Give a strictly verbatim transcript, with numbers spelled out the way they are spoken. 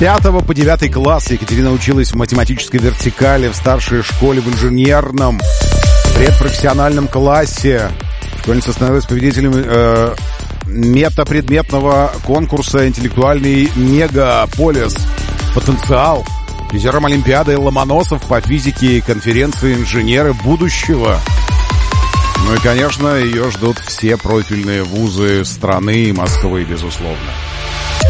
пятого по девятый класс Екатерина училась в математической вертикали, в старшей школе, в инженерном, предпрофессиональном классе. Школьница становилась победителем э, метапредметного конкурса «Интеллектуальный мегаполис. Потенциал», призером Олимпиады Ломоносов по физике и конференции «Инженеры будущего». Ну и, конечно, ее ждут все профильные вузы страны и Москвы, безусловно.